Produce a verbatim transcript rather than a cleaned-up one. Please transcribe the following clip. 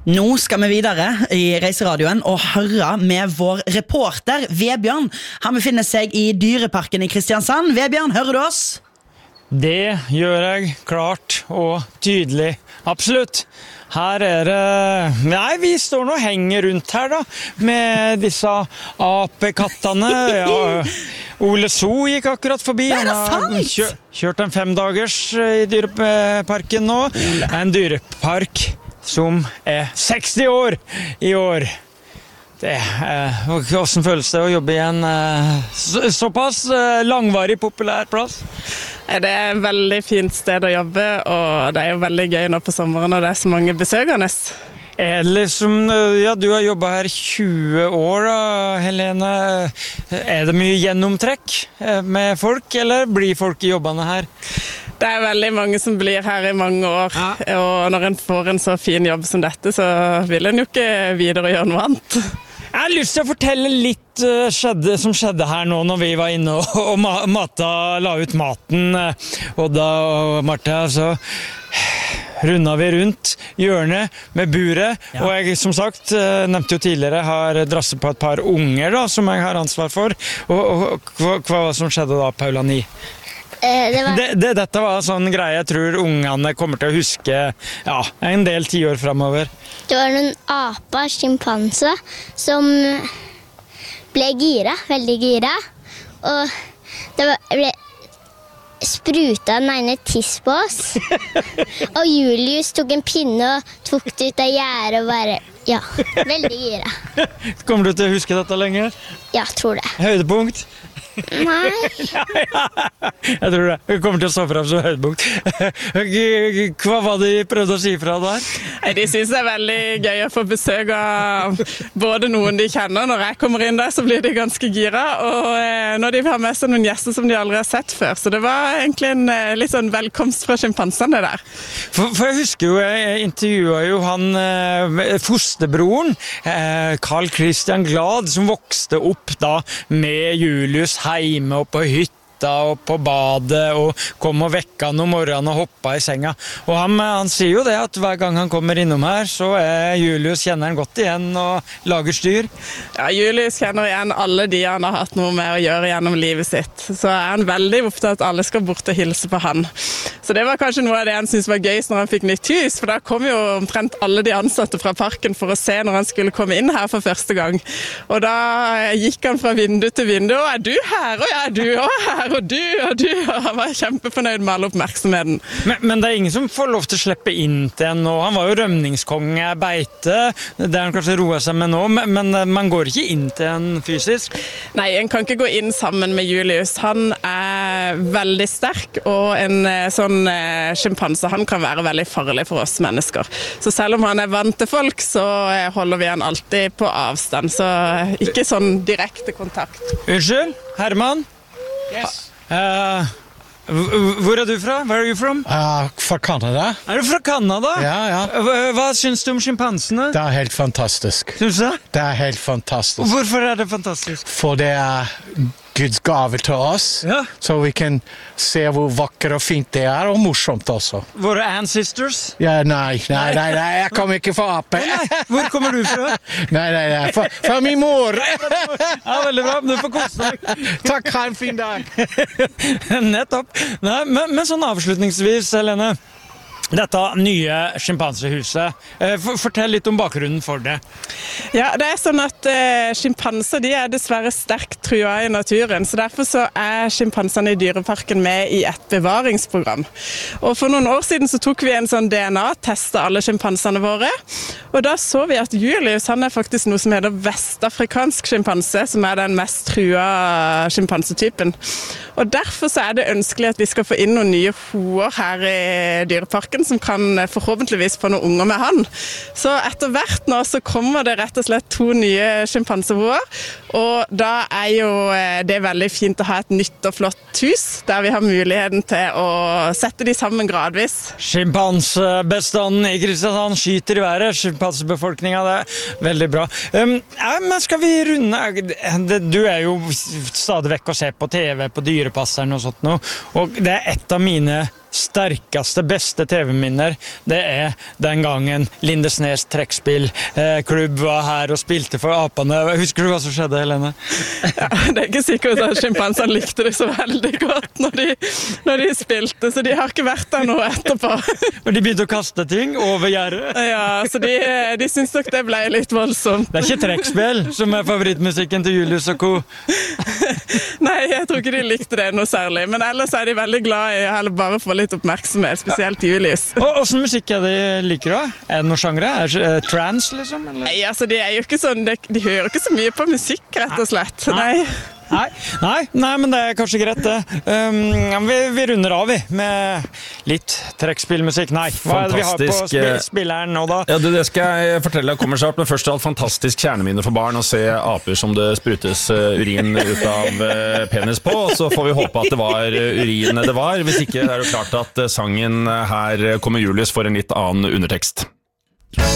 Nå skal vi videre i Reiseradioen og høre med vår reporter Vebjørn. Han befinner seg i Dyreparken i Kristiansand. Vebjørn, hører du oss? Det gjør jeg klart og tydelig. Absolutt. Her er det... Nei, vi står nå og henger rundt her da, med disse apekattene. Ja, Ole So gikk akkurat forbi. Er det sant? Han har kjø- kjørt en femdagers i Dyreparken nå. En dyrepark som er seksti år i år. Det, eh, hvordan føles det å jobbe i en eh, så, såpass eh, langvarig populær plass? Det er et veldig fint sted å jobbe, og det er jo veldig gøy nå på sommeren når det er så mange besøkende. Er det liksom, ja, du har jobbet her tjue år da, Helene. Er det mye gjennomtrekk med folk, eller blir folk i jobbene her? Det er veldig mange som blir her i mange år, Ja. og når en får en så fin jobb som dette, så vil en jo ikke videre gjøre noe annet. Jeg har lyst til å fortelle litt uh, skjedde, som skjedde her nå når vi var inne og, og ma- mata, la ut maten, uh, Odda og Martha, så rundet vi rundt hjørnet med buret, Ja. og jeg som sagt, uh, nevnte jo tidligere, har drasset på et par unger da, som jeg har ansvar for, og, og, og hva, hva var det som skjedde da, Paula Ni? Eh, det var, Det, det, dette var en sånn greie jeg tror ungene kommer til å huske ja, en del tiår fremover. det var noen apa, skimpanse, som ble gira, veldig gira. Og det var, ble spruta den ene tiss på oss. Og Julius tok en pinne og tok det ut av gjerdet og bare, ja, veldig gira. Kommer du til å huske dette lenge? Ja, tror det. Høydepunkt? Nei, Jeg tror det. Vi kommer til å stå frem som høydepunkt. Hva var det de prøvde å si fra der? Nei, De synes det er veldig gøy å få besøk av både noen de kjenner. Når jeg kommer inn der, så blir de ganske gira, og eh, når de har med seg noen gjester som de aldri har sett før. Så det var egentlig en eh, litt sånn velkomst fra sjimpansene der. For, for jeg husker jo, jeg intervjuet jo han eh, fosterbroren, eh, Carl Christian Glad, som vokste opp da med Julius heime og på hytta og på badet og kom og vekka han om morgenen og hoppa i senga. Og han, han sier jo det at hver gang han kommer innom her, så er Julius kjenner han godt igjen og lager styr. Ja, Julius kjenner igjen alle de han har hatt noe med å gjøre gjennom livet sitt. Så er han veldig opptatt at alle skal bort og hilse på han. Så det var kanskje noe av det han syntes var gøyest når han fikk nytt hus, for da kom jo omtrent alle de ansatte fra parken for å se når han skulle komme inn her for første gang. Og da gikk han fra vindu til vindu, og er du her, og ja, er du også her, og du, og du, og han var kjempefornøyd med all oppmerksomheten. Men, men det er ingen som får lov til å slippe inn til en nå. Han var jo rømningskonge, beite, det er han kanskje roet seg med nå, men, men man går ikke inn til en fysisk. Nei, en kan ikke gå inn sammen med Julius. Han er veldig sterk, og en eh, sånn eh, skimpanse, han kan være veldig farlig for oss mennesker. Så selv om han er vant til folk, så eh, holder vi han alltid på avstand, så eh, ikke sånn direkte kontakt. Unnskyld, Herman? Yes. Eh, h- hvor er du fra? Where are you from? Uh, fra Canada. Er du fra Canada? Ja, ja. Hva, hva syns du om sjimpansene? Det er helt fantastisk. Syns du det? Det er helt fantastisk. Hvorfor er det fantastisk? For det er Guds gave til oss, Ja. så vi kan se hvor vakkert og fint det er, og morsomt også. Våre ancestors? Ja, nei, nei, nei, nei, jeg kommer ikke fra ape. Nei, hvor kommer du fra? Nei, nei, nei, fra, fra min mor. Ja, veldig bra, du får kose deg. Takk, ha en fin dag. Nettopp. Nei, men, men sånn avslutningsvis, Helene. Dette nye skimpansehuset. Eh, for, fortell litt om bakgrunnen for det. Ja, det er sånn at eh, skimpanser de er dessverre sterkt trua i naturen, så derfor så er skimpansene i Dyreparken med i et bevaringsprogram. Og for noen år siden så tok vi en sånn D N A, testet alle skimpansene våre, og da så vi at Julius, han er faktisk noe som heter vestafrikansk skimpanse, som er den mest trua skimpansetypen. Og derfor så er det ønskelig at vi skal få inn noen nye hoer her i Dyreparken, som kan forhåpentligvis få noen unger med han. Så etter hvert nå så kommer det rett og slett to nye skimpansehoer, og da er jo det veldig fint å ha et nytt og flott hus, der vi har muligheten til å sette de sammen gradvis. Sjimpansebestanden i Kristiansand skyter i været, sjimpansebefolkningen, det er veldig bra. Um, ja, men skal vi runde? Du er jo stadig vekk å se på T V, på Dyrepasseren og sånt nå, og det er et av mine sterkeste, beste T V-minner, det er den gangen Lindesnes trekkspillklubb var her og spilte for apene. Husker du hva som skjedde, Helene? Ja, det er ikke sikkert at sjimpansene likte det så veldig godt når de, når de spilte, så de har ikke vært der noe etterpå. Men de begynte å kaste ting over gjerdet? Ja, så de, de synes nok det ble litt voldsomt. Det er ikke trekkspill som er favorittmusikken til Julius og co. Nei, jeg tror ikke de likte det noe særlig, men ellers er de veldig glad i å bare få litt oppmerksomhet, spesielt Julius. Og hvordan musikk er det de liker da? Er det noen sjangre? Er det uh, trance, liksom? Eller? Nei, altså, de er jo ikke sånn, de, de hører ikke så mye på musikk, rett og slett. Nei. Nei, nei, nei, men det er kanskje greit det. Um, vi, vi runder av vi med litt trekkspillmusikk. Nei, hva er det vi har på sp spilleren nå da? Ja, det, det skal jeg fortelle kommer seg opp, men først av alt fantastisk kjerneminne for barn å se aper som det sprutes urin ut av penis på, så får vi håpe at det var urin det var. Hvis ikke er det klart at sangen her kommer Julius for en litt annen undertekst.